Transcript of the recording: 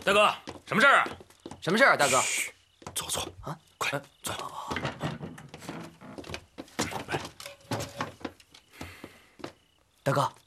大哥，什么事儿啊？ 什么事儿，大哥？ 坐坐啊， 快坐。 大哥，